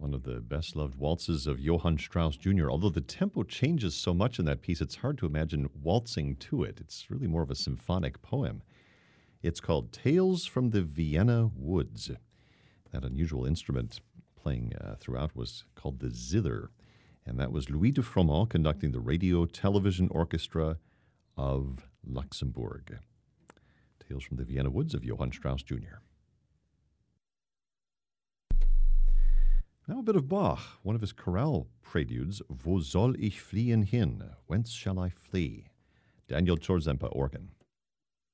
One of the best-loved waltzes of Johann Strauss Jr., although the tempo changes so much in that piece, it's hard to imagine waltzing to it. It's really more of a symphonic poem. It's called Tales from the Vienna Woods. That unusual instrument playing throughout was called the zither, and that was Louis de Froment conducting the Radio Television Orchestra of Luxembourg. Tales from the Vienna Woods of Johann Strauss Jr. Now a bit of Bach, one of his chorale preludes, Wo soll ich fliehen hin? Whence shall I flee? Daniel Chorzempa, organ.